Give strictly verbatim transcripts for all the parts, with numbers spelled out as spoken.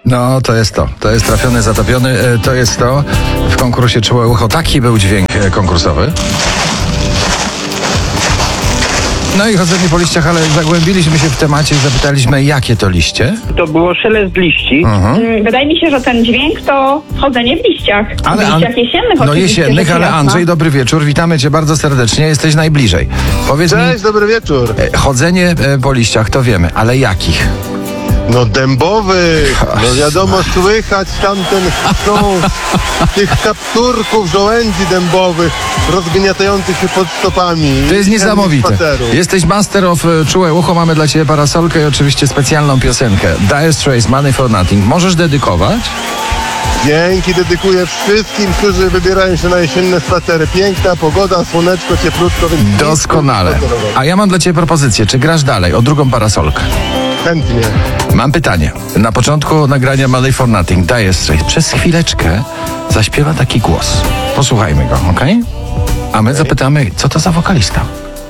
No, to jest to. To jest trafiony, zatopiony. e, To jest to. W konkursie Czułe Ucho taki był dźwięk e, konkursowy. No i chodzenie po liściach, ale zagłębiliśmy się w temacie i zapytaliśmy, jakie to liście. To było szelest liści. Mhm. Wydaje mi się, że ten dźwięk to chodzenie w liściach. Ale w An- liściach jesiennych No oczywiście, jesiennych, rzecz ale jasna. Andrzej, dobry wieczór. Witamy cię bardzo serdecznie. Jesteś najbliżej. Powiedz Cześć, mi, dobry wieczór. e, chodzenie e, po liściach to wiemy, ale jakich? No dębowych, no wiadomo, słychać tamten szum tych kapturków, żołędzi dębowych rozgniatających się pod stopami. To jest niesamowite. Spaceru. Jesteś master of e, Czułe Ucho, mamy dla ciebie parasolkę i oczywiście specjalną piosenkę. Dire Straits, Money for Nothing. Możesz dedykować? Dzięki dedykuję wszystkim, którzy wybierają się na jesienne spacery. Piękna pogoda, słoneczko, cieplutko, więc... Doskonale. A ja mam dla ciebie propozycję. Czy grasz dalej o drugą parasolkę? Chętnie. Mam pytanie. Na początku nagrania Money for Nothing Dire Straits przez chwileczkę zaśpiewa taki głos. Posłuchajmy go, ok? A my zapytamy, co to za wokalista?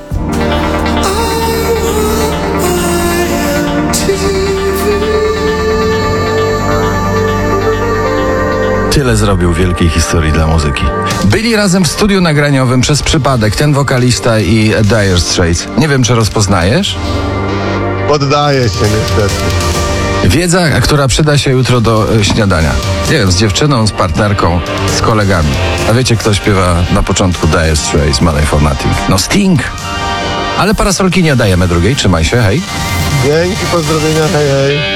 Tyle zrobił wielkiej historii dla muzyki. Byli razem w studiu nagraniowym przez przypadek, ten wokalista i Dire Straits. Nie wiem, czy rozpoznajesz? Poddaję się niestety. Wiedza, która przyda się jutro do e, śniadania. Nie wiem, z dziewczyną, z partnerką, z kolegami. A wiecie, kto śpiewa na początku Dire Straits, Money for Nothing? No Sting. Ale parasolki nie dajemy drugiej, trzymaj się, hej. Dzięki, pozdrowienia, hej, hej.